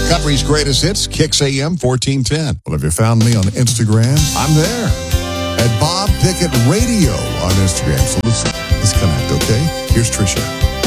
Country's greatest hits, Kicks AM 1410. Well, have you found me on Instagram? I'm there at Bob Pickett Radio on Instagram. So let's connect, okay? Here's Trisha.